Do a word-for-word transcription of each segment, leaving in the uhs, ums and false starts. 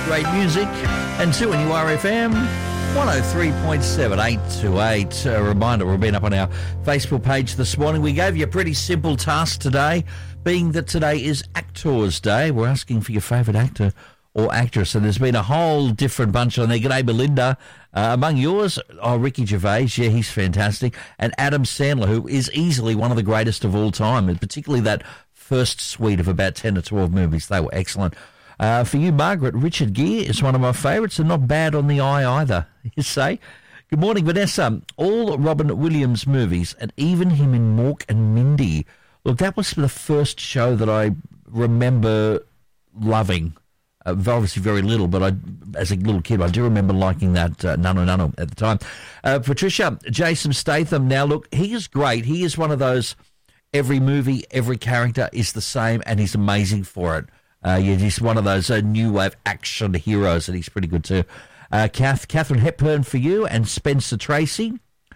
great music, and two N U R F M one oh three point seven, eight to eight. A reminder, we've been up on our Facebook page this morning. We gave you a pretty simple task today, being that today is Actors Day. We're asking for your favourite actor or actress, and there's been a whole different bunch on there. G'day, Belinda. Uh, among yours, oh, Ricky Gervais, yeah, he's fantastic, and Adam Sandler, who is easily one of the greatest of all time, and particularly that first suite of about ten to twelve movies. They were excellent. Uh, for you, Margaret, Richard Gere is one of my favourites, and not bad on the eye either, you say. Good morning, Vanessa. All Robin Williams movies, and even him in Mork and Mindy. Look, that was the first show that I remember loving. Uh, obviously very little, but I, as a little kid, I do remember liking that uh, Nano Nano at the time. Uh, Patricia, Jason Statham. Now, look, he is great. He is one of those, every movie, every character is the same, and he's amazing for it. Uh, yeah, he's one of those uh, new wave action heroes, and he's pretty good too. Uh, Kath, Catherine Hepburn for you, and Spencer Tracy.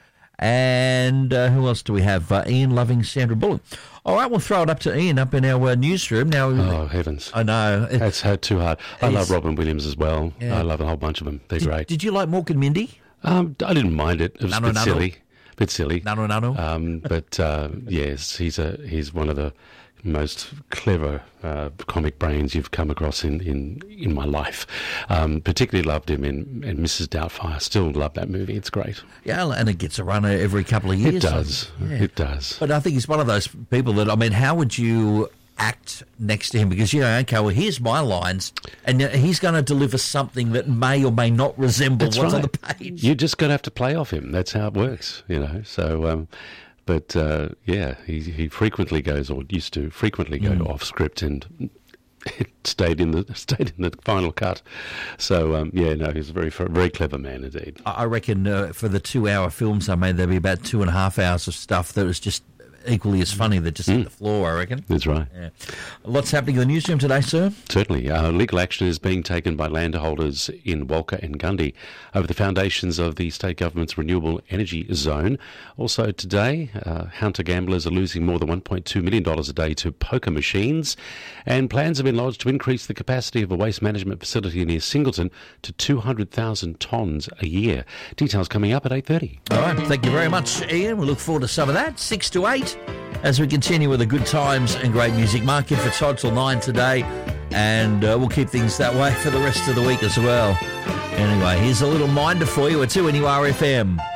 And uh, who else do we have? Uh, Ian loving Sandra Bullock. All right, we'll throw it up to Ian up in our uh, newsroom. Now, oh, heavens. I know. That's hard, too hard. I love Robin Williams as well. Yeah. I love a whole bunch of them. They're did, great. Did you like Mork and Mindy? Um, I didn't mind it. It was Nano, a bit nano. silly. bit silly. Nano, nano. Um, but, uh, yes, he's a he's one of the most clever uh, comic brains you've come across in, in, in my life. Um, particularly loved him in, in Missus Doubtfire. Still love that movie. It's great. Yeah, and it gets a run every couple of years. It does. Yeah. It does. But I think he's one of those people that, I mean, how would you act next to him? Because, you know, okay, well, here's my lines, and he's going to deliver something that may or may not resemble That's what's right. on the page. You just got to have to play off him. That's how it works, you know. So, um, but, uh, yeah, he, he frequently goes, or used to frequently go Mm. off script, and it stayed in the stayed in the final cut. So, um, yeah, no, he's a very very clever man indeed. I reckon uh, for the two-hour films I made, there'd be about two and a half hours of stuff that was just equally as funny that just hit the floor, I reckon. That's right. Yeah. Lots happening in the newsroom today, sir. Certainly. Uh, legal action is being taken by landholders in Walker and Gundy over the foundations of the state government's renewable energy zone. Also today, uh, hunter gamblers are losing more than one point two million dollars a day to poker machines, and plans have been lodged to increase the capacity of a waste management facility near Singleton to two hundred thousand tonnes a year. Details coming up at eight thirty. All right, thank you very much, Ian. We look forward to some of that, six to eight, as we continue with the good times and great music. Mark in for Todd till nine today, and uh, we'll keep things that way for the rest of the week as well. Anyway, here's a little minder for you at two N U R F M.